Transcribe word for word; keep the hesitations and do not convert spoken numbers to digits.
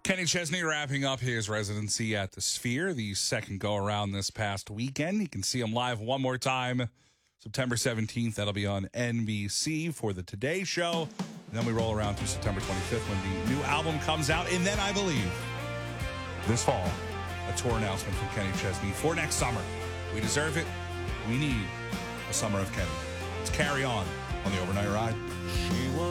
Kenny Chesney wrapping up his residency at the Sphere, the second go-around this past weekend. You can see him live one more time, September seventeenth. That'll be on N B C for the Today Show. And then we roll around through September twenty-fifth when the new album comes out. And then I believe this fall, a tour announcement from Kenny Chesney for next summer. We deserve it. We need a summer of Kenny. Let's carry on on the Overnight Ride. She was